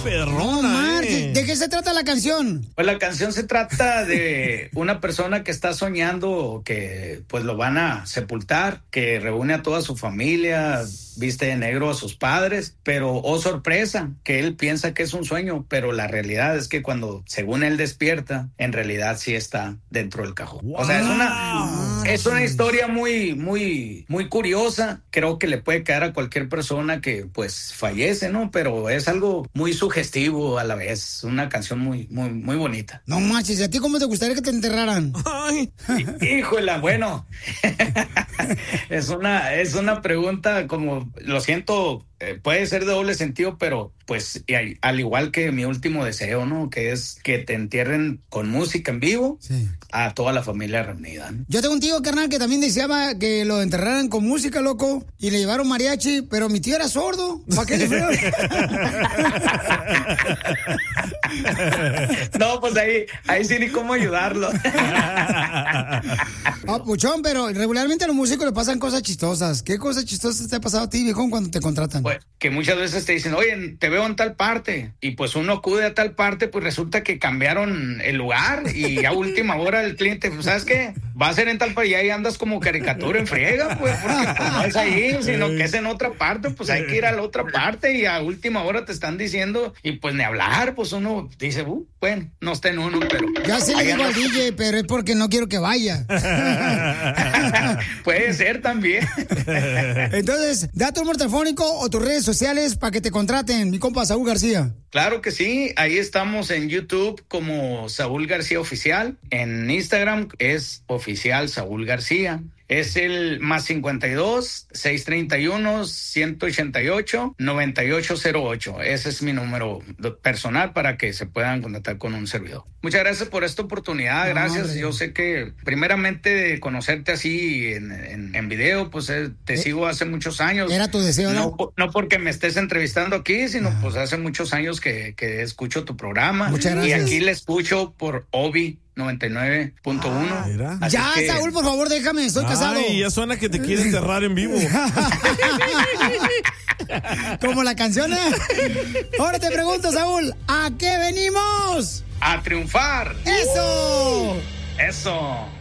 perrona, ¿De qué se trata la canción? Pues la canción se trata de una persona que está soñando que pues lo van a sepultar, que reúne a toda su familia, viste de negro a sus padres, pero oh sorpresa, que él piensa que es un sueño, pero la realidad es que cuando según él despierta, en realidad sí está dentro del cajón. Wow. O sea, es una historia muy curiosa. Creo que le puede caer a cualquier persona que pues fallece, ¿no? Pero es algo muy sugestivo a la vez, una canción muy bonita. No manches, ¿y a ti cómo te gustaría que te enterraran? Ay. Híjola, bueno. es una pregunta como, lo siento, puede ser de doble sentido, pero pues al igual que mi último deseo, ¿no? Que es que te entierren con música en vivo, sí, a toda la familia reunida, ¿no? Yo tengo un tío, carnal, que también deseaba que lo enterraran con música, loco, y le llevaron mariachi, pero mi tío era sordo. ¿Para qué le fueron? No, pues ahí sí ni cómo ayudarlo. Puchón, pero regularmente a los músicos le pasan cosas chistosas. ¿Qué cosas chistosas te ha pasado a ti, viejón, cuando te contratan? Pues que muchas veces te dicen, oye, te veo en tal parte, y pues uno acude a tal parte, pues resulta que cambiaron el lugar, y a última hora el cliente, pues, ¿sabes qué? Va a ser en tal parte, y ahí andas como caricatura en friega, pues, porque pues, no es ahí, sino que es en otra parte, pues hay que ir a la otra parte, y a última hora te están diciendo, y pues ni hablar, pues uno dice, bueno, no está en uno, pero... Ya se le digo al DJ, pero es porque no quiero que vaya. Puede ser también. Entonces, da tu número telefónico o tus redes sociales para que te contraten, mi compa Saúl García. Claro que sí, ahí estamos en YouTube como Saúl García Oficial, en Instagram es Oficial Saúl García. Es el +52-631-188-9808. Ese es mi número personal para que se puedan contactar con un servidor. Muchas gracias por esta oportunidad, gracias. Hombre. Yo sé que primeramente conocerte así en video, pues te sigo hace muchos años. Era tu deseo, ¿no? No porque me estés entrevistando aquí, sino pues hace muchos años que escucho tu programa. Muchas gracias. Y aquí le escucho por Obi 99.1. Ya, que... Saúl, por favor, déjame, estoy casado. Ay, ya suena que te quiere enterrar en vivo. Como la canción, ¿eh? Ahora te pregunto, Saúl, ¿a qué venimos? A triunfar. ¡Eso! Eso.